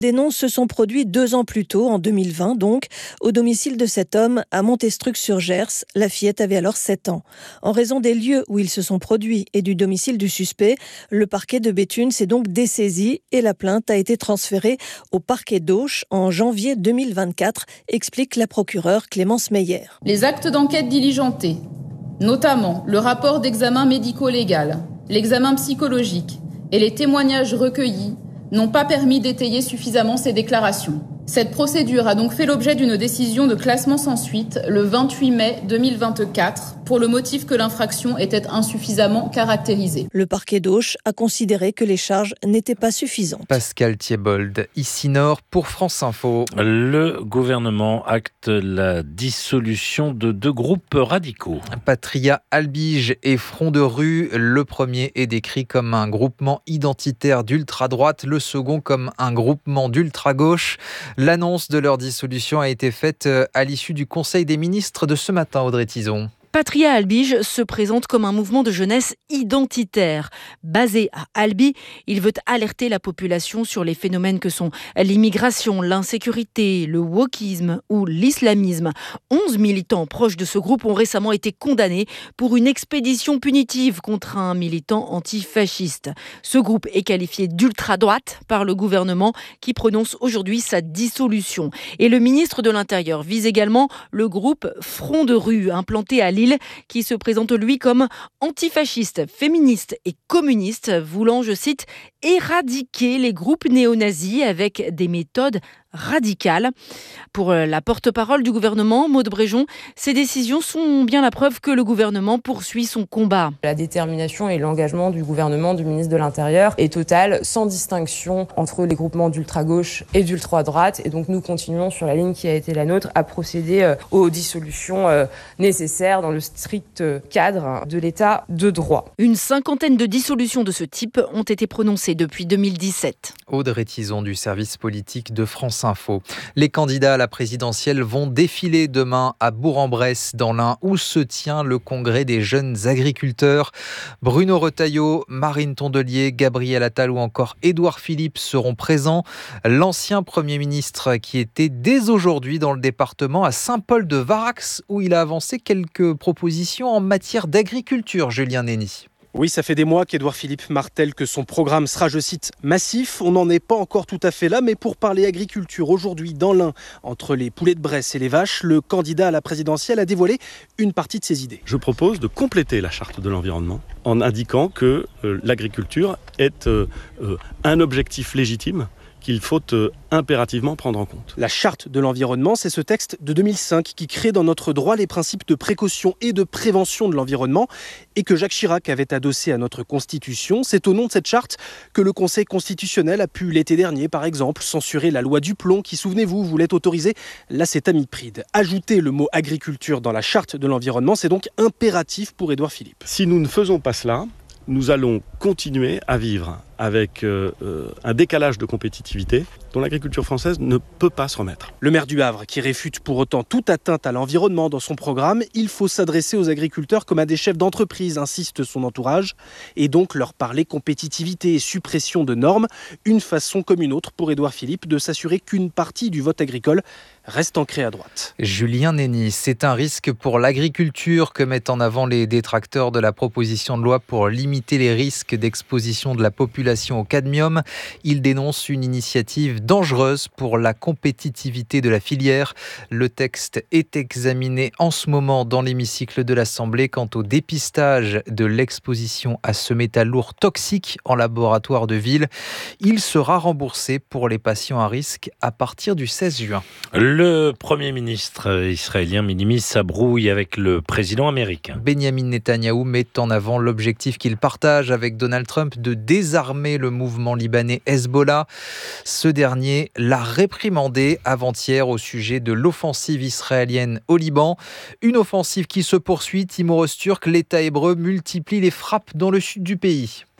Des noms se sont produits 2 ans plus tôt, en 2020 donc, au domicile de cet homme à Montestruc-sur-Gers. La fillette avait alors 7 ans. En raison des lieux où ils se sont produits et du domicile du suspect, le parquet de Béthune s'est donc dessaisi et la plainte a été transférée au parquet d'Auch en janvier 2024, explique la procureure Clémence Meyer. Les actes d'enquête diligentés, notamment le rapport d'examen médico-légal, l'examen psychologique et les témoignages recueillis, n'ont pas permis d'étayer suffisamment ces déclarations. Cette procédure a donc fait l'objet d'une décision de classement sans suite le 28 mai 2024 pour le motif que l'infraction était insuffisamment caractérisée. Le parquet d'Auch a considéré que les charges n'étaient pas suffisantes. Pascal Thiebold, ici Nord pour France Info. Le gouvernement acte la dissolution de 2 groupes radicaux. Patria Albige et Front de Rue. Le premier est décrit comme un groupement identitaire d'ultra-droite, le second comme un groupement d'ultra-gauche. L'annonce de leur dissolution a été faite à l'issue du Conseil des ministres de ce matin, Audrey Tizon. Patria Albige se présente comme un mouvement de jeunesse identitaire. Basé à Albi, il veut alerter la population sur les phénomènes que sont l'immigration, l'insécurité, le wokisme ou l'islamisme. 11 militants proches de ce groupe ont récemment été condamnés pour une expédition punitive contre un militant antifasciste. Ce groupe est qualifié d'ultra-droite par le gouvernement qui prononce aujourd'hui sa dissolution. Et le ministre de l'Intérieur vise également le groupe Front de Rue, implanté à Lille, qui se présente lui comme antifasciste, féministe et communiste, voulant, je cite, éradiquer les groupes néo-nazis avec des méthodes radicales. Pour la porte-parole du gouvernement, Maud Bréjon, ces décisions sont bien la preuve que le gouvernement poursuit son combat. La détermination et l'engagement du gouvernement, du ministre de l'Intérieur est total, sans distinction entre les groupements d'ultra-gauche et d'ultra-droite. Et donc nous continuons sur la ligne qui a été la nôtre à procéder aux dissolutions nécessaires dans le strict cadre de l'état de droit. Une 50aine de dissolutions de ce type ont été prononcées depuis 2017. Audrey Tizon du service politique de France Info. Les candidats à la présidentielle vont défiler demain à Bourg-en-Bresse dans l'Ain où se tient le congrès des jeunes agriculteurs. Bruno Retailleau, Marine Tondelier, Gabriel Attal ou encore Édouard Philippe seront présents. L'ancien Premier ministre qui était dès aujourd'hui dans le département à Saint-Paul-de-Varax où il a avancé quelques propositions en matière d'agriculture, Julien Nény. Oui, ça fait des mois qu'Édouard Philippe martèle que son programme sera, je cite, massif. On n'en est pas encore tout à fait là, mais pour parler agriculture, aujourd'hui dans l'Ain, entre les poulets de Bresse et les vaches, le candidat à la présidentielle a dévoilé une partie de ses idées. Je propose de compléter la charte de l'environnement en indiquant que l'agriculture est un objectif légitime qu'il faut impérativement prendre en compte. La charte de l'environnement, c'est ce texte de 2005 qui crée dans notre droit les principes de précaution et de prévention de l'environnement et que Jacques Chirac avait adossé à notre Constitution. C'est au nom de cette charte que le Conseil constitutionnel a pu l'été dernier, par exemple, censurer la loi du plomb qui, souvenez-vous, voulait autoriser l'acétamipride. Ajouter le mot agriculture dans la charte de l'environnement, c'est donc impératif pour Édouard Philippe. Si nous ne faisons pas cela, nous allons continuer à vivre avec un décalage de compétitivité dont l'agriculture française ne peut pas se remettre. Le maire du Havre, qui réfute pour autant toute atteinte à l'environnement dans son programme, il faut s'adresser aux agriculteurs comme à des chefs d'entreprise, insiste son entourage, et donc leur parler compétitivité et suppression de normes, une façon comme une autre pour Édouard Philippe de s'assurer qu'une partie du vote agricole reste ancrée à droite. Julien Nény, c'est un risque pour l'agriculture que mettent en avant les détracteurs de la proposition de loi pour limiter les risques d'exposition de la population au cadmium. Ils dénoncent une initiative dangereuse pour la compétitivité de la filière. Le texte est examiné en ce moment dans l'hémicycle de l'Assemblée. Quant au dépistage de l'exposition à ce métal lourd toxique en laboratoire de ville, il sera remboursé pour les patients à risque à partir du 16 juin. Le Premier ministre israélien minimise sa brouille avec le président américain. Benjamin Netanyahou met en avant l'objectif qu'il partage avec Donald Trump de désarmer le mouvement libanais Hezbollah. Ce dernier l'a réprimandé avant-hier au sujet de l'offensive israélienne au Liban. Une offensive qui se poursuit. Timo Öztürk, l'État hébreu multiplie les frappes dans le sud du pays.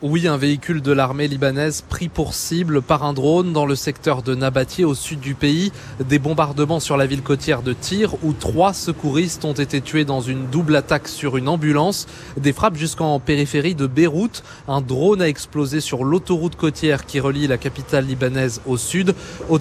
Oui, un véhicule de l'armée libanaise pris pour cible par un drone dans le secteur de Nabatieh au sud du pays. Des bombardements sur la ville côtière de Tyr où 3 secouristes ont été tués dans une double attaque sur une ambulance. Des frappes jusqu'en périphérie de Beyrouth. Un drone a explosé sur l'autoroute côtière qui relie la capitale libanaise au sud.